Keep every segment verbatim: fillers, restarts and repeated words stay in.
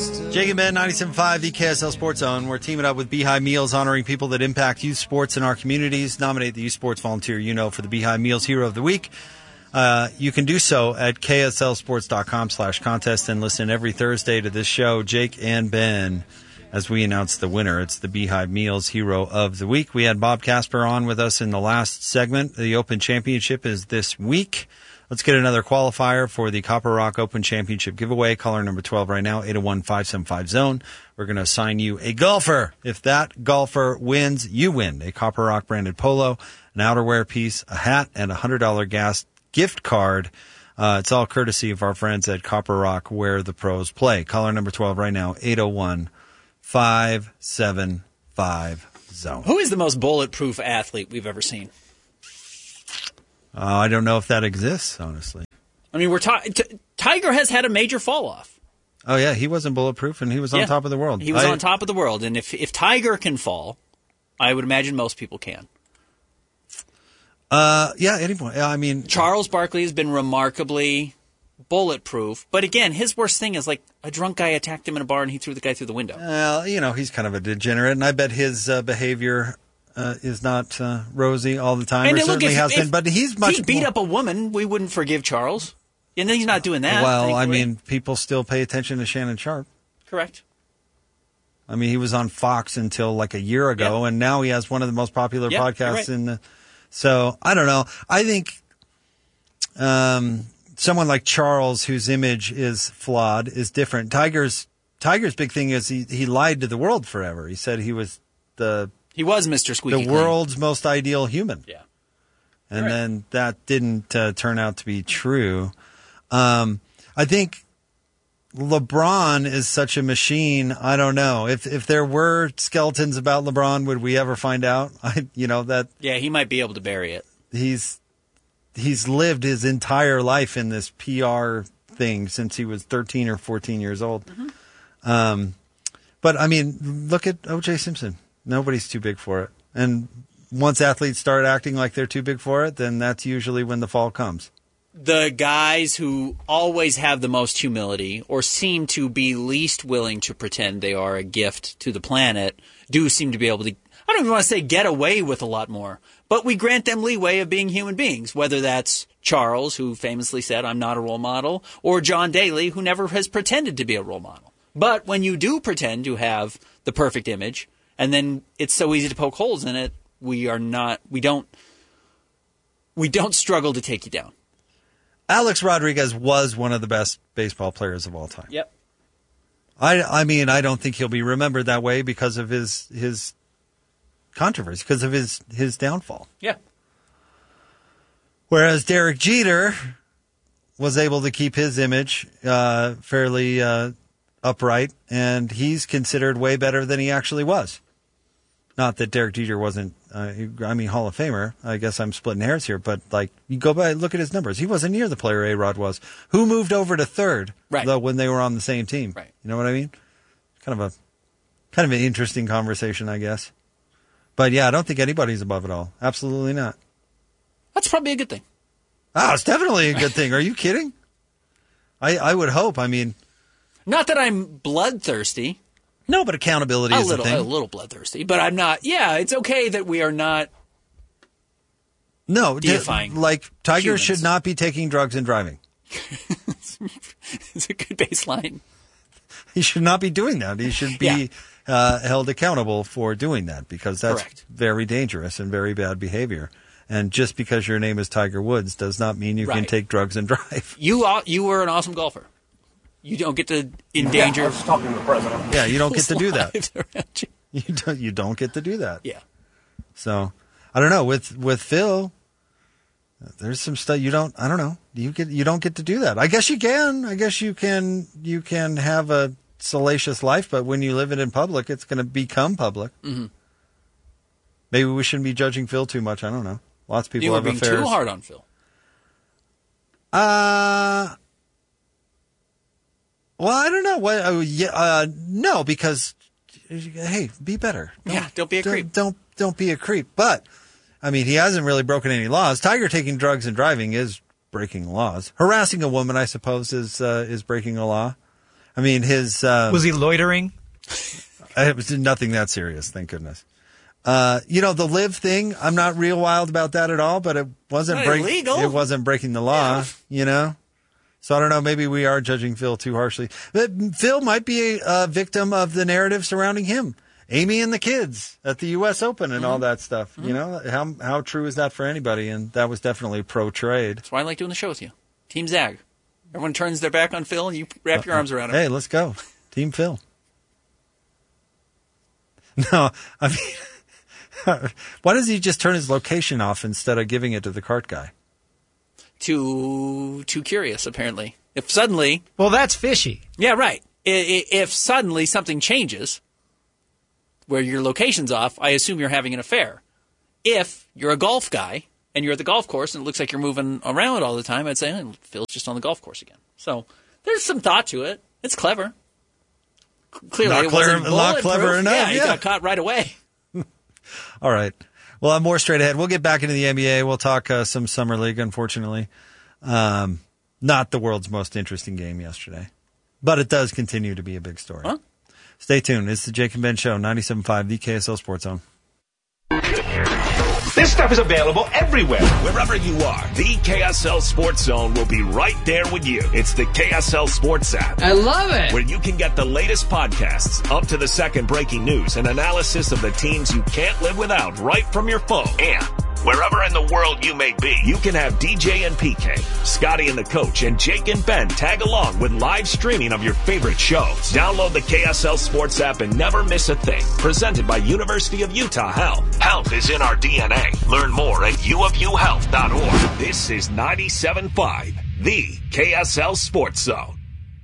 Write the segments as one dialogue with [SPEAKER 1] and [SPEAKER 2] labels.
[SPEAKER 1] Jake and Ben, ninety-seven point five, the K S L Sports Zone. We're teaming up with Beehive Meals, honoring people that impact youth sports in our communities. Nominate the youth sports volunteer you know for the Beehive Meals Hero of the Week. Uh, you can do so at kslsports.com slash contest and listen every Thursday to this show, Jake and Ben, as we announce the winner. It's the Beehive Meals Hero of the Week. We had Bob Casper on with us in the last segment. The Open Championship is this week. Let's get another qualifier for the Copper Rock Open Championship giveaway. Caller number twelve right now, eight oh one, five seven five, zone. We're going to assign you a golfer. If that golfer wins, you win a Copper Rock branded polo, an outerwear piece, a hat, and a one hundred dollars gas gift card. Uh, it's all courtesy of our friends at Copper Rock, where the pros play. Caller number twelve right now, eight oh one, five seven five, zone.
[SPEAKER 2] Who is the most bulletproof athlete we've ever seen?
[SPEAKER 1] Uh, I don't know if that exists, honestly.
[SPEAKER 2] I mean, we're ta- t- Tiger has had a major fall off.
[SPEAKER 1] Oh, yeah, he wasn't bulletproof, and he was
[SPEAKER 2] yeah.
[SPEAKER 1] on top of the world.
[SPEAKER 2] He was
[SPEAKER 1] I,
[SPEAKER 2] on top of the world, and if if Tiger can fall, I would imagine most people can.
[SPEAKER 1] Uh, yeah, anyone. I mean,
[SPEAKER 2] Charles Barkley has been remarkably bulletproof, but again, his worst thing is like a drunk guy attacked him in a bar and he threw the guy through the window.
[SPEAKER 1] Well, you know, he's kind of a degenerate, and I bet his uh, behavior uh, is not uh, rosy all the time.
[SPEAKER 2] And
[SPEAKER 1] or
[SPEAKER 2] look,
[SPEAKER 1] certainly
[SPEAKER 2] if,
[SPEAKER 1] has
[SPEAKER 2] if,
[SPEAKER 1] been, but he's much.
[SPEAKER 2] If he beat
[SPEAKER 1] more...
[SPEAKER 2] up a woman, we wouldn't forgive Charles, and then he's not doing that.
[SPEAKER 1] Well,
[SPEAKER 2] thankfully.
[SPEAKER 1] I mean, people still pay attention to Shannon Sharp.
[SPEAKER 2] Correct.
[SPEAKER 1] I mean, he was on Fox until like a year ago,
[SPEAKER 2] yep.
[SPEAKER 1] and now he has one of the most popular
[SPEAKER 2] yep,
[SPEAKER 1] podcasts
[SPEAKER 2] right.
[SPEAKER 1] in the. So I don't know. I think um, someone like Charles, whose image is flawed, is different. Tiger's Tiger's big thing is he, he lied to the world forever. He said he was the
[SPEAKER 2] he was Mister Squeaky
[SPEAKER 1] the
[SPEAKER 2] Clean.
[SPEAKER 1] world's most ideal human.
[SPEAKER 2] Yeah,
[SPEAKER 1] and
[SPEAKER 2] right.
[SPEAKER 1] then that didn't uh, turn out to be true. Um, I think LeBron is such a machine. I don't know if if there were skeletons about LeBron, would we ever find out? I, you know that.
[SPEAKER 2] Yeah, he might be able to bury it.
[SPEAKER 1] He's he's lived his entire life in this P R thing since he was thirteen or fourteen years old. Mm-hmm. Um, but I mean, look at O J Simpson. Nobody's too big for it. And once athletes start acting like they're too big for it, then that's usually when the fall comes.
[SPEAKER 2] The guys who always have the most humility or seem to be least willing to pretend they are a gift to the planet do seem to be able to, I don't even want to say get away with a lot more, but we grant them leeway of being human beings, whether that's Charles, who famously said, I'm not a role model, or John Daly, who never has pretended to be a role model. But when you do pretend to have the perfect image, and then it's so easy to poke holes in it, we are not, we don't, we don't struggle to take you down.
[SPEAKER 1] Alex Rodriguez was one of the best baseball players of all time.
[SPEAKER 2] Yep.
[SPEAKER 1] I, I mean, I don't think he'll be remembered that way because of his his controversy, because of his, his downfall.
[SPEAKER 2] Yeah.
[SPEAKER 1] Whereas Derek Jeter was able to keep his image uh, fairly uh, upright, and he's considered way better than he actually was. Not that Derek Jeter wasn't, uh, I mean, Hall of Famer. I guess I'm splitting hairs here, but like, you go by, look at his numbers. He wasn't near the player A-Rod was. Who moved over to third,
[SPEAKER 2] right.
[SPEAKER 1] though, when they were on the same team?
[SPEAKER 2] Right.
[SPEAKER 1] You know what I mean? Kind of a, kind of an interesting conversation, I guess. But yeah, I don't think anybody's above it all. Absolutely not.
[SPEAKER 2] That's probably a good thing.
[SPEAKER 1] Oh, it's definitely a good thing. Are you kidding? I, I would hope. I mean,
[SPEAKER 2] not that I'm bloodthirsty.
[SPEAKER 1] No, but accountability
[SPEAKER 2] a
[SPEAKER 1] is
[SPEAKER 2] little,
[SPEAKER 1] a thing.
[SPEAKER 2] A little bloodthirsty, but I'm not. Yeah, it's okay that we are not.
[SPEAKER 1] No,
[SPEAKER 2] deifying.
[SPEAKER 1] Like Tiger
[SPEAKER 2] humans.
[SPEAKER 1] should not be taking drugs and driving.
[SPEAKER 2] It's a good baseline.
[SPEAKER 1] He should not be doing that. He should be
[SPEAKER 2] yeah.
[SPEAKER 1] uh, held accountable for doing that, because that's
[SPEAKER 2] Correct.
[SPEAKER 1] very dangerous and very bad behavior. And just because your name is Tiger Woods does not mean you
[SPEAKER 2] right.
[SPEAKER 1] can take drugs and drive.
[SPEAKER 2] You you were an awesome golfer. You don't get to endanger.
[SPEAKER 3] Yeah, I was talking to the president.
[SPEAKER 1] Yeah, you don't get to do that.
[SPEAKER 2] You.
[SPEAKER 1] You don't. You don't get to do that.
[SPEAKER 2] Yeah.
[SPEAKER 1] So I don't know. With with Phil, there's some stuff you don't. I don't know. You get. You don't get to do that. I guess you can. I guess you can. You can have a salacious life, but when you live it in public, it's going to become public.
[SPEAKER 2] Mm-hmm.
[SPEAKER 1] Maybe we shouldn't be judging Phil too much. I don't know. Lots of people
[SPEAKER 2] you were
[SPEAKER 1] have
[SPEAKER 2] being
[SPEAKER 1] affairs.
[SPEAKER 2] too hard on Phil.
[SPEAKER 1] Uh. Well, I don't know. What? Uh, yeah, uh, no, because hey, be better.
[SPEAKER 2] Don't, yeah, don't be a
[SPEAKER 1] don't,
[SPEAKER 2] creep.
[SPEAKER 1] Don't don't be a creep. But I mean, he hasn't really broken any laws. Tiger taking drugs and driving is breaking laws. Harassing a woman, I suppose, is uh, is breaking a law. I mean, his uh,
[SPEAKER 3] was he loitering?
[SPEAKER 1] It was nothing that serious, thank goodness. Uh, you know, the live thing, I'm not real wild about that at all, but it wasn't break-
[SPEAKER 2] illegal.
[SPEAKER 1] It wasn't breaking the law, yeah. you know? So I don't know, maybe we are judging Phil too harshly. But Phil might be a, a victim of the narrative surrounding him. Amy and the kids at the U S Open and mm-hmm. all that stuff. Mm-hmm. You know, how how true is that for anybody? And that was definitely pro-trade.
[SPEAKER 2] That's why I like doing the show with you. Team Zag. Everyone turns their back on Phil and you wrap your uh, arms around him.
[SPEAKER 1] Hey, let's go. Team Phil. No, I mean, why does he just turn his location off instead of giving it to the cart guy?
[SPEAKER 2] Too too curious, apparently. If suddenly...
[SPEAKER 3] Well, that's fishy.
[SPEAKER 2] Yeah, right. If suddenly something changes where your location's off, I assume you're having an affair. If you're a golf guy and you're at the golf course and it looks like you're moving around all the time, I'd say, oh, Phil's just on the golf course again. So there's some thought to it. It's clever. Clearly,
[SPEAKER 1] not
[SPEAKER 2] it
[SPEAKER 1] clear,
[SPEAKER 2] wasn't
[SPEAKER 1] not clever enough.
[SPEAKER 2] Yeah,
[SPEAKER 1] yeah,
[SPEAKER 2] he got caught right away.
[SPEAKER 1] All right. Well, I'm more straight ahead. We'll get back into the N B A. We'll talk uh, some Summer League, unfortunately. Um, not the world's most interesting game yesterday. But it does continue to be a big story.
[SPEAKER 2] Huh?
[SPEAKER 1] Stay tuned. It's the Jake and Ben Show, ninety-seven point five, the K S L Sports Zone.
[SPEAKER 4] This stuff is available everywhere. Wherever you are, the K S L Sports Zone will be right there with you. It's the K S L Sports app.
[SPEAKER 5] I love it.
[SPEAKER 4] Where you can get the latest podcasts, up to the second breaking news, and analysis of the teams you can't live without right from your phone. And wherever in the world you may be, you can have D J and P K, Scotty and the Coach, and Jake and Ben tag along with live streaming of your favorite shows. Download the K S L Sports app and never miss a thing. Presented by University of Utah Health. Health is in our D N A. Learn more at u of u health dot org. This is ninety-seven point five, the K S L Sports Zone.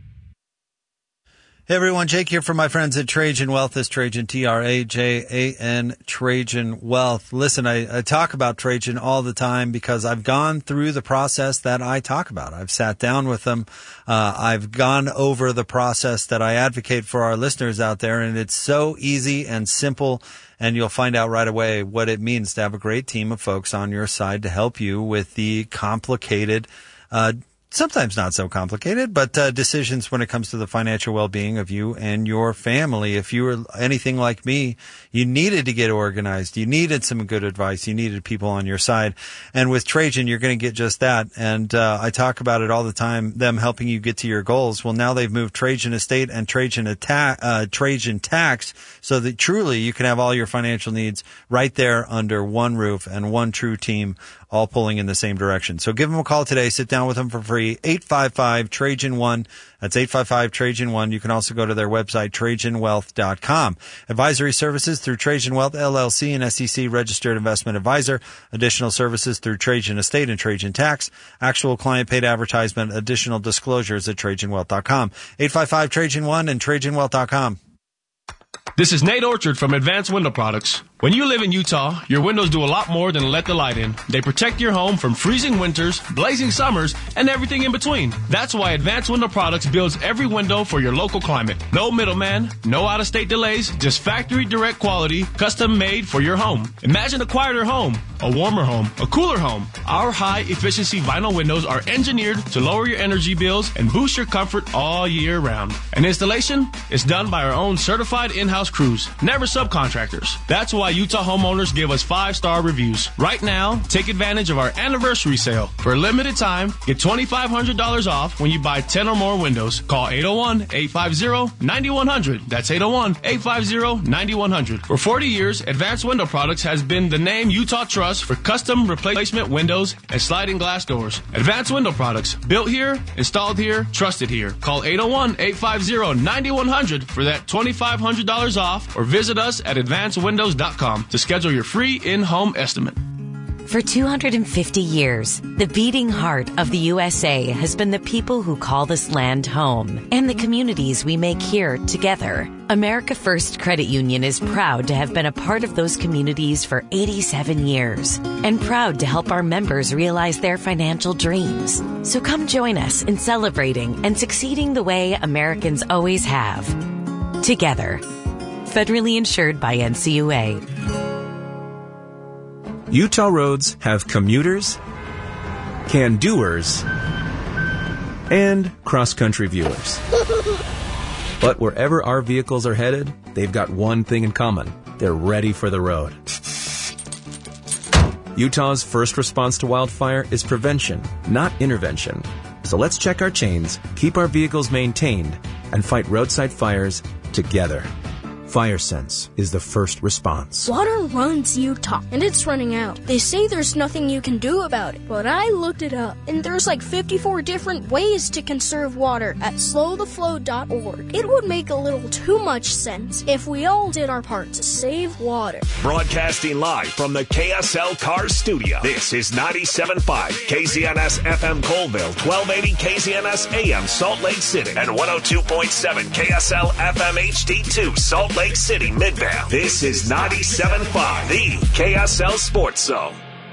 [SPEAKER 1] Hey everyone, Jake here from my friends at Trajan Wealth. This Trajan, T R A J A N, Trajan Wealth. Listen, I, I talk about Trajan all the time because I've gone through the process that I talk about. I've sat down with them. Uh, I've gone over the process that I advocate for our listeners out there, and it's so easy and simple, and you'll find out right away what it means to have a great team of folks on your side to help you with the complicated uh sometimes not so complicated, but uh, decisions when it comes to the financial well-being of you and your family. If you were anything like me, you needed to get organized. You needed some good advice. You needed people on your side. And with Trajan, you're going to get just that. And uh, I talk about it all the time, them helping you get to your goals. Well, now they've moved Trajan Estate and Trajan, Atta- uh, Trajan Tax so that truly you can have all your financial needs right there under one roof and one true team, all pulling in the same direction. So give them a call today. Sit down with them for free. eight five five Trajan one. That's eight five five Trajan one. You can also go to their website, trajan wealth dot com. Advisory services through Trajan Wealth, L L C, and S E C registered investment advisor. Additional services through Trajan Estate and Trajan Tax. Actual client paid advertisement. Additional disclosures at trajan wealth dot com. eight five five Trajan one and trajan wealth dot com.
[SPEAKER 6] This is Nate Orchard from Advanced Window Products. When you live in Utah, your windows do a lot more than let the light in. They protect your home from freezing winters, blazing summers, and everything in between. That's why Advanced Window Products builds every window for your local climate. No middleman, no out-of-state delays, just factory direct quality, custom made for your home. Imagine a quieter home, a warmer home, a cooler home. Our high-efficiency vinyl windows are engineered to lower your energy bills and boost your comfort all year round. And installation is done by our own certified in-house crews, never subcontractors. That's why Utah homeowners give us five-star reviews. Right now, take advantage of our anniversary sale. For a limited time, get twenty-five hundred dollars off when you buy ten or more windows. Call eight oh one, eight five zero, nine one zero zero. That's eight oh one, eight five zero, nine one zero zero. For forty years, Advanced Window Products has been the name Utah trusts for custom replacement windows and sliding glass doors. Advanced Window Products, built here, installed here, trusted here. Call eight oh one, eight five zero, nine one zero zero for that twenty-five hundred dollars off, or visit us at advanced windows dot com to schedule your free in-home estimate.
[SPEAKER 7] For two hundred fifty years, the beating heart of the U S A has been the people who call this land home and the communities we make here together. America First Credit Union is proud to have been a part of those communities for eighty-seven years and proud to help our members realize their financial dreams. So come join us in celebrating and succeeding the way Americans always have. Together. Federally insured by N C U A.
[SPEAKER 8] Utah roads have commuters, can-doers, and cross-country viewers. But wherever our vehicles are headed, they've got one thing in common. They're ready for the road. Utah's first response to wildfire is prevention, not intervention. So let's check our chains, keep our vehicles maintained, and fight roadside fires together. FireSense is the first response.
[SPEAKER 3] Water runs Utah, and it's running out. They say there's nothing you can do about it, but I looked it up, and there's like fifty-four different ways to conserve water at slow the flow dot org. It would make a little too much sense if we all did our part to save water.
[SPEAKER 4] Broadcasting live from the K S L Cars Studio, this is ninety-seven point five K Z N S F M Colville, twelve eighty K Z N S A M Salt Lake City, and one oh two point seven K S L F M H D two Salt Lake City, Midvale. This is ninety-seven point five, the K S L Sports Zone.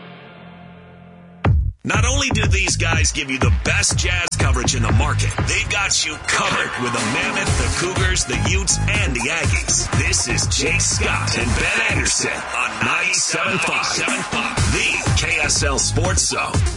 [SPEAKER 4] Not only do these guys give you the best jazz coverage in the market, they've got you covered with the Mammoth, the Cougars, the Utes, and the Aggies. This is Chase Scott and Ben Anderson on ninety-seven point five, the K S L Sports Zone.